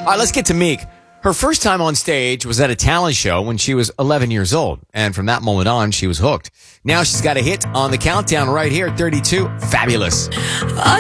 right, let's get to Meek. Her first time on stage was at a talent show when she was 11 years old. And from that moment on, she was hooked. Now she's got a hit on the countdown right here at 32. Fabulous.